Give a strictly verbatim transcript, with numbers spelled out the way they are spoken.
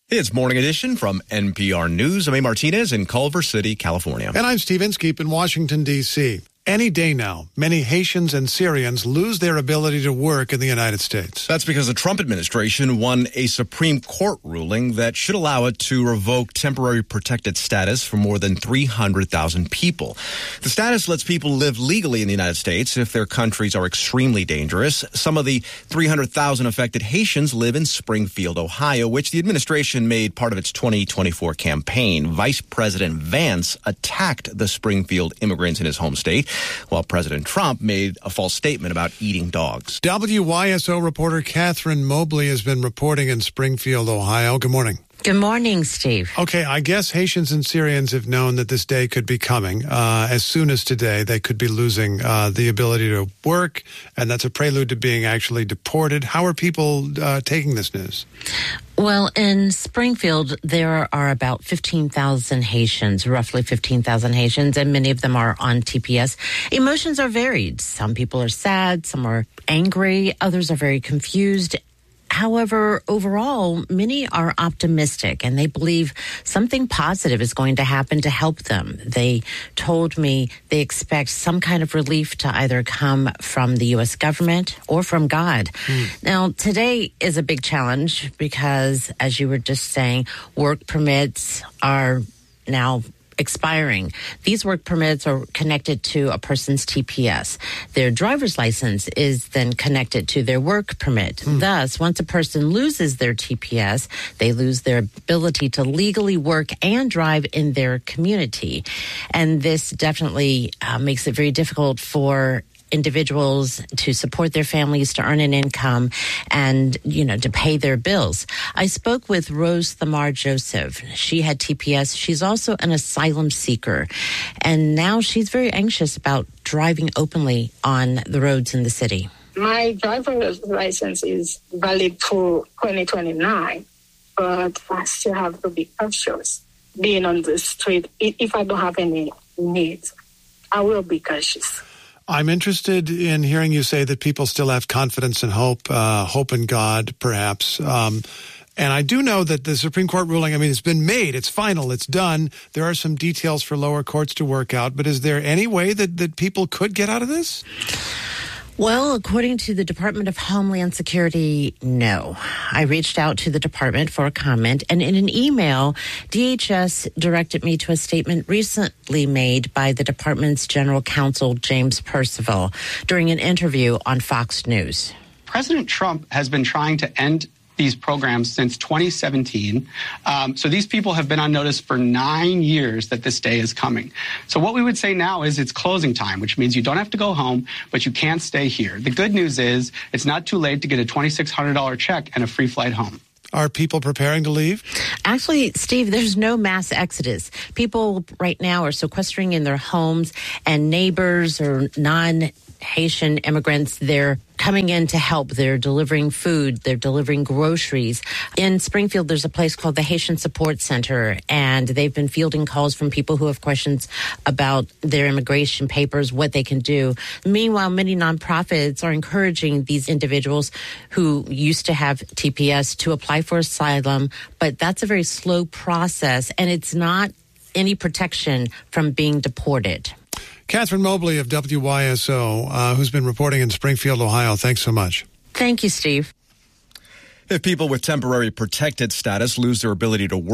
It's Morning Edition from N P R News. I'm A. Martinez in Culver City, California. And I'm Steve Inskeep in Washington, D C Any day now, many Haitians and Syrians lose their ability to work in the United States. That's because the Trump administration won a Supreme Court ruling that should allow it to revoke temporary protected status for more than three hundred thousand people. The status lets people live legally in the United States if their countries are extremely dangerous. Some of the three hundred thousand affected Haitians live in Springfield, Ohio, which the administration made part of its twenty twenty-four campaign. Vice President Vance attacked the Springfield immigrants in his home state, while President Trump made a false statement about eating dogs. W Y S O reporter Catherine Mobley has been reporting in Springfield, Ohio. Good morning. Good morning, Steve. Okay, I guess Haitians and Syrians have known that this day could be coming. Uh, as soon as today, they could be losing uh, the ability to work, and that's a prelude to being actually deported. How are people uh, taking this news? Well, in Springfield, there are about fifteen thousand Haitians, roughly fifteen thousand Haitians, and many of them are on T P S. Emotions are varied. Some people are sad, some are angry, others are very confused. However, overall, many are optimistic and they believe something positive is going to happen to help them. They told me they expect some kind of relief to either come from the U S government or from God. Mm. Now, today is a big challenge because, as you were just saying, work permits are now expiring. These work permits are connected to a person's T P S. Their driver's license is then connected to their work permit. Hmm. Thus, once a person loses their T P S, they lose their ability to legally work and drive in their community. And this definitely uh, makes it very difficult for individuals to support their families, to earn an income, and, you know, to pay their bills. I spoke with Rose Thamar Joseph. She had T P S. She's also an asylum seeker. And now she's very anxious about driving openly on the roads in the city. My driver's license is valid for twenty twenty-nine, but I still have to be cautious being on the street. If I don't have any needs, I will be cautious. I'm interested in hearing you say that people still have confidence and hope, uh, hope in God, perhaps. Um, and I do know that the Supreme Court ruling, I mean, it's been made. It's final. It's done. There are some details for lower courts to work out. But is there any way that, that people could get out of this? Well, according to the Department of Homeland Security, no. I reached out to the department for a comment, and in an email, D H S directed me to a statement recently made by the department's general counsel, James Percival, during an interview on Fox News. President Trump has been trying to end these programs since twenty seventeen. Um, so these people have been on notice for nine years that this day is coming. So what we would say now is it's closing time, which means you don't have to go home, but you can't stay here. The good news is it's not too late to get a twenty-six hundred dollars check and a free flight home. Are people preparing to leave? Actually, Steve, there's no mass exodus. People right now are sequestering in their homes, and neighbors or non-Haitian immigrants, they're coming in to help. They're delivering food. They're delivering groceries. In Springfield, there's a place called the Haitian Support Center, and they've been fielding calls from people who have questions about their immigration papers, what they can do. Meanwhile, many nonprofits are encouraging these individuals who used to have T P S to apply for asylum, but that's a very slow process, and it's not any protection from being deported. Catherine Mobley of W Y S O, uh, who's been reporting in Springfield, Ohio. Thanks so much. Thank you, Steve. If people with temporary protected status lose their ability to work,